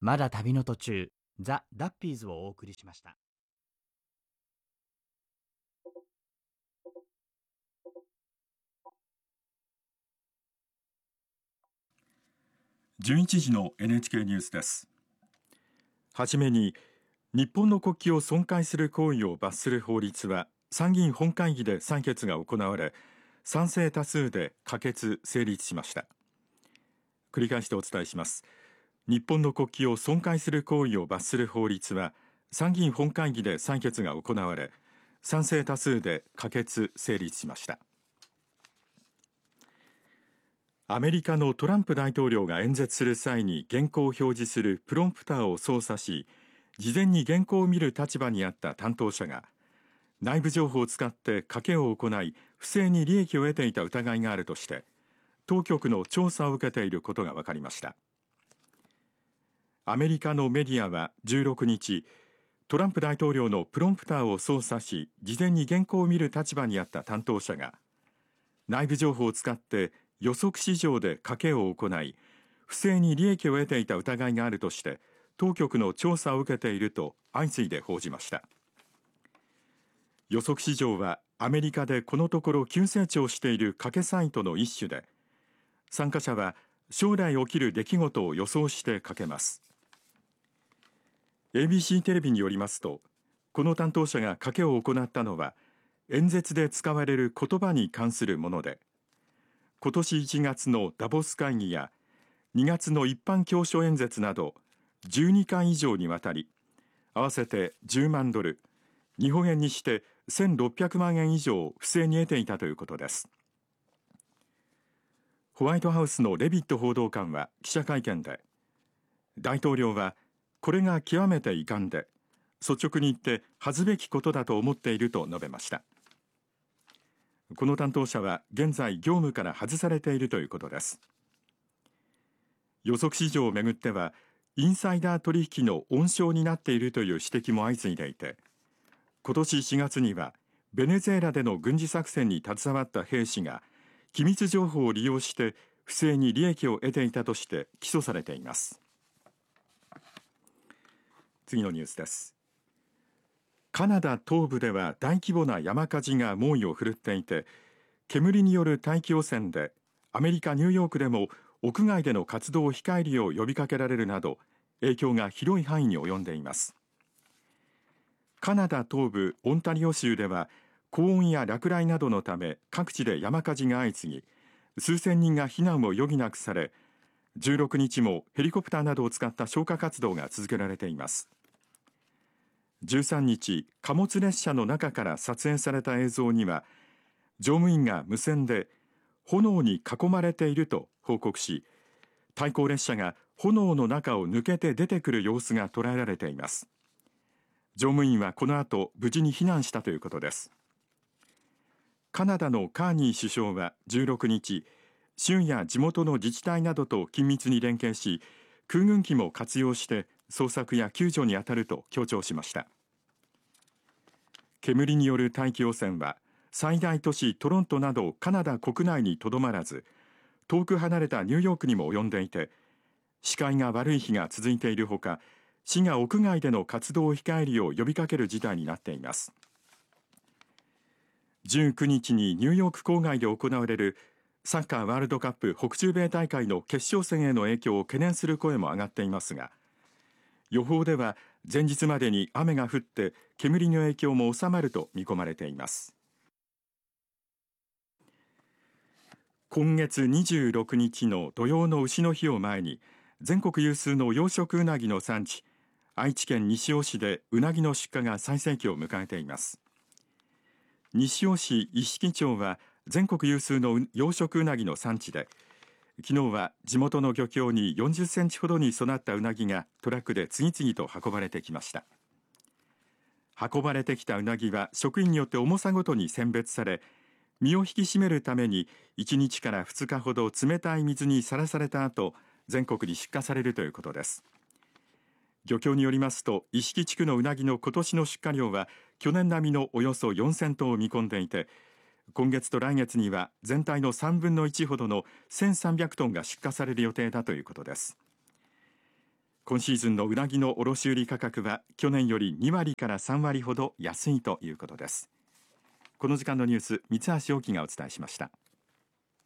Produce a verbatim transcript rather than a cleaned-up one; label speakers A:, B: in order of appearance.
A: まだ旅の途中、ザ・ダッピーズをお送りしました。
B: じゅういちじの エヌエイチケー ニュースです。はじめに、日本の国旗を損壊する行為を罰する法律は参議院本会議で採決が行われ、賛成多数で可決・成立しました。繰り返してお伝えします。日本の国旗を損壊する行為を罰する法律は参議院本会議で採決が行われ、賛成多数で可決・成立しました。アメリカのトランプ大統領が演説する際に原稿を表示するプロンプターを操作し、事前に原稿を見る立場にあった担当者が内部情報を使って賭けを行い不正に利益を得ていた疑いがあるとして当局の調査を受けていることが分かりました。アメリカのメディアはじゅうろくにち、トランプ大統領のプロンプターを操作し事前に原稿を見る立場にあった担当者が内部情報を使って予測市場で賭けを行い不正に利益を得ていた疑いがあるとして当局の調査を受けていると相次いで報じました。予測市場はアメリカでこのところ急成長している賭けサイトの一種で、参加者は将来起きる出来事を予想して賭けます。 エービーシー テレビによりますと、この担当者が賭けを行ったのは演説で使われる言葉に関するもので、今年いちがつのダボス会議やにがつの一般教書演説などじゅうにかい以上にわたり合わせてじゅうまんドル、日本円にしてせんろっぴゃくまんえん以上不正に得ていたということです。ホワイトハウスのレビット報道官は記者会見で、大統領はこれが極めて遺憾で率直に言って恥ずべきことだと思っていると述べました。この担当者は現在業務から外されているということです。予測市場をめぐってはインサイダー取引の温床になっているという指摘も相次いでいて、今年しがつにはベネズエラでの軍事作戦に携わった兵士が機密情報を利用して不正に利益を得ていたとして起訴されています。次のニュースです。カナダ東部では大規模な山火事が猛威を振るっていて、煙による大気汚染でアメリカ・ニューヨークでも屋外での活動を控えるよう呼びかけられるなど影響が広い範囲に及んでいます。カナダ東部オンタリオ州では高温や落雷などのため各地で山火事が相次ぎ、数千人が避難を余儀なくされ、じゅうろくにちもヘリコプターなどを使った消火活動が続けられています。じゅうさんにち、貨物列車の中から撮影された映像には乗務員が無線で炎に囲まれていると報告し、対向列車が炎の中を抜けて出てくる様子が捉えられています。乗務員はこの後無事に避難したということです。カナダのカーニー首相はじゅうろくにち、州や地元の自治体などと緊密に連携し、空軍機も活用して捜索や救助に当たると強調しました。煙による大気汚染は最大都市トロントなどカナダ国内にとどまらず、遠く離れたニューヨークにも及んでいて、視界が悪い日が続いているほか、市が屋外での活動を控えるよう呼びかける事態になっています。じゅうくにちにニューヨーク郊外で行われるサッカーワールドカップ北中米大会の決勝戦への影響を懸念する声も上がっていますが、予報では前日までに雨が降って煙の影響も収まると見込まれています。今月にじゅうろくにちの土用の丑の日を前に、全国有数の養殖うなぎの産地愛知県西尾市でうなぎの出荷が最盛期を迎えています。西尾市一色町は全国有数の養殖うなぎの産地で、昨日は地元の漁協によんじゅっセンチほどに育ったうなぎがトラックで次々と運ばれてきました。運ばれてきたうなぎは職員によって重さごとに選別され、身を引き締めるためにいちにちからふつかほど冷たい水にさらされた後、全国に出荷されるということです。漁協によりますと、一色地区のうなぎの今年の出荷量は去年並みのおよそよんせんトンを見込んでいて、今月と来月には全体のさんぶんのいちほどのせんさんびゃくトンが出荷される予定だということです。 今シーズンのうなぎの卸売価格は去年よりにわりからさんわりほど安いということです。この時間のニュース、三橋大樹がお伝えしました。